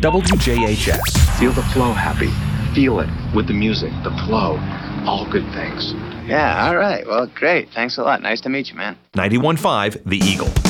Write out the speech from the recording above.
WJHS. Feel the flow, Happy. Feel it with the music, the flow. All good things. Yeah, all right. Well, great. Thanks a lot. Nice to meet you, man. 91.5 The Eagle.